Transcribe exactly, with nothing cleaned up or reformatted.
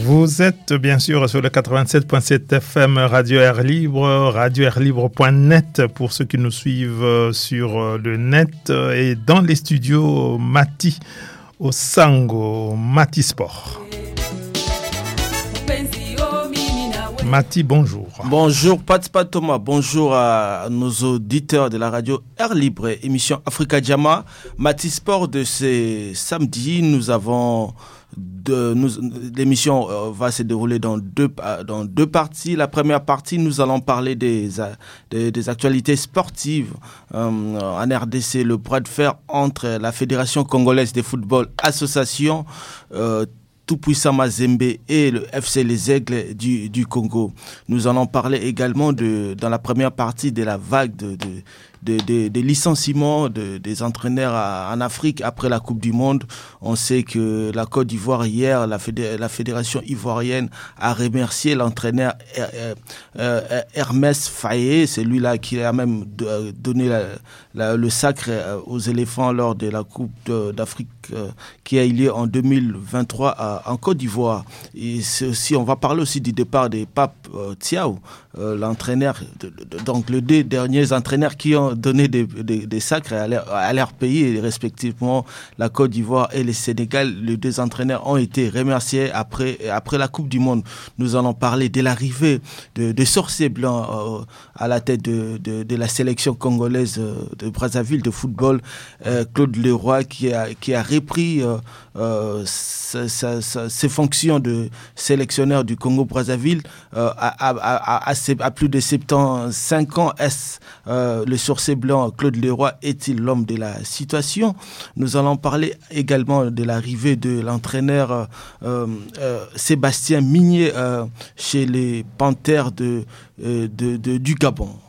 Vous êtes bien sûr sur le quatre-vingt-sept virgule sept F M Radio Air Libre, radio air libre point net pour ceux qui nous suivent sur le net et dans les studios Mati au Sango, Mati Sport. Mati, bonjour. Bonjour Patpa Thomas, bonjour à nos auditeurs de la radio Air Libre, émission Africa Jama. Mati Sport de ce samedi, nous avons de, nous, l'émission euh, va se dérouler dans deux, dans deux parties. La première partie, nous allons parler des, des, des actualités sportives euh, en R D C, le bras de fer entre la Fédération Congolaise de Football Association euh, Tout-Puissant Mazembe et le F C Les Aigles du, du Congo. Nous allons parler également de, dans la première partie de la vague de, de, de, de, de licenciements de, des entraîneurs à, en Afrique après la Coupe du Monde. On sait que la Côte d'Ivoire hier, la, fédé, la fédération ivoirienne a remercié l'entraîneur euh, euh, Hermès Faye, c'est lui-là qui a même donné la, la, le sacre aux éléphants lors de la Coupe de, d'Afrique euh, qui a eu lieu en deux mille vingt-trois à en Côte d'Ivoire. Et c'est aussi, on va parler aussi du départ de Pape euh, Thiaw, euh, l'entraîneur, de, de, donc les deux derniers entraîneurs qui ont donné des, des, des sacres à leur, à leur pays, respectivement la Côte d'Ivoire et le Sénégal. Les deux entraîneurs ont été remerciés après, après la Coupe du Monde. Nous allons parler de l'arrivée de, de Sorcier Blanc euh, à la tête de, de, de la sélection congolaise euh, de Brazzaville de football, euh, Claude Leroy qui a, qui a repris euh, euh, sa, sa, sa, ses fonctions de sélectionneur du Congo-Brazzaville euh, à, à, à, à, à plus de soixante-quinze ans. Est-ce euh, le Sorcier Blanc, Claude Leroy, est-il l'homme de la situation? Nous allons parler également de l'arrivée de l'entraîneur euh, euh, Sébastien Migné euh, chez les Panthères de, euh, de, de, du Gabon.